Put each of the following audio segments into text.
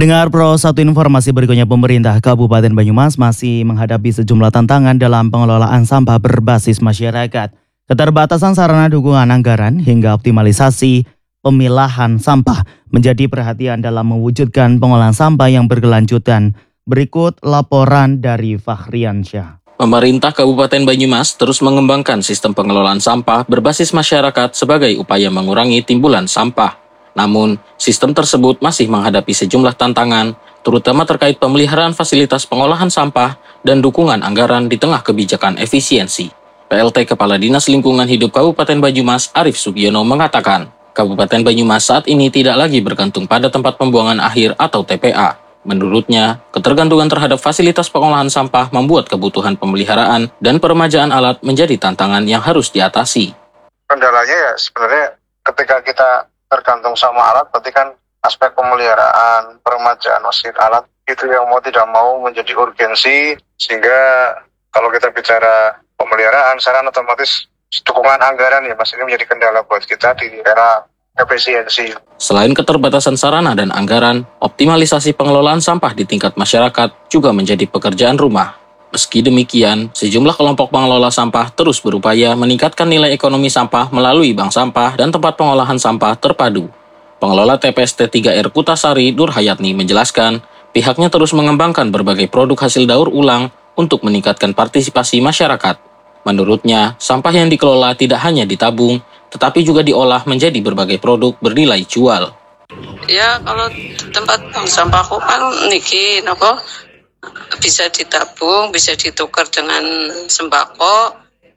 Pendengar Pro, satu informasi berikutnya, pemerintah Kabupaten Banyumas masih menghadapi sejumlah tantangan dalam pengelolaan sampah berbasis masyarakat. Keterbatasan sarana dukungan anggaran hingga optimalisasi pemilahan sampah menjadi perhatian dalam mewujudkan pengolahan sampah yang berkelanjutan. Berikut laporan dari Fahriansyah. Pemerintah Kabupaten Banyumas terus mengembangkan sistem pengelolaan sampah berbasis masyarakat sebagai upaya mengurangi timbulan sampah. Namun, sistem tersebut masih menghadapi sejumlah tantangan, terutama terkait pemeliharaan fasilitas pengolahan sampah dan dukungan anggaran di tengah kebijakan efisiensi. PLT Kepala Dinas Lingkungan Hidup Kabupaten Banyumas, Arif Sugiono, mengatakan, Kabupaten Banyumas saat ini tidak lagi bergantung pada tempat pembuangan akhir atau TPA. Menurutnya, ketergantungan terhadap fasilitas pengolahan sampah membuat kebutuhan pemeliharaan dan peremajaan alat menjadi tantangan yang harus diatasi. Kendalanya ya sebenarnya ketika kita tergantung sama alat, berarti kan aspek pemeliharaan, peremajaan mesin alat itu yang mau tidak mau menjadi urgensi, sehingga kalau kita bicara pemeliharaan, secara otomatis dukungan anggaran ya Mas, ini menjadi kendala buat kita di era efisiensi. Selain keterbatasan sarana dan anggaran, optimalisasi pengelolaan sampah di tingkat masyarakat juga menjadi pekerjaan rumah. Meski demikian, sejumlah kelompok pengelola sampah terus berupaya meningkatkan nilai ekonomi sampah melalui bank sampah dan tempat pengolahan sampah terpadu. Pengelola TPST 3R Kutasari, Nur Hayatni, menjelaskan, pihaknya terus mengembangkan berbagai produk hasil daur ulang untuk meningkatkan partisipasi masyarakat. Menurutnya, sampah yang dikelola tidak hanya ditabung, tetapi juga diolah menjadi berbagai produk bernilai jual. Ya, kalau tempat bank sampahku kan niki nopo bisa ditabung, bisa ditukar dengan sembako,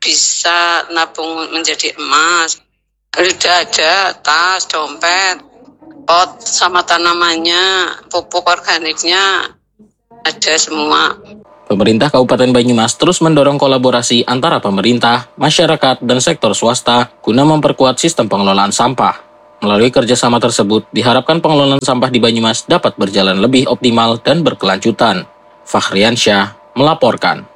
bisa nabung menjadi emas. Udah ada tas, dompet, pot sama tanamannya, pupuk organiknya, ada semua. Pemerintah Kabupaten Banyumas terus mendorong kolaborasi antara pemerintah, masyarakat, dan sektor swasta guna memperkuat sistem pengelolaan sampah. Melalui kerjasama tersebut, diharapkan pengelolaan sampah di Banyumas dapat berjalan lebih optimal dan berkelanjutan. Fahriansyah melaporkan.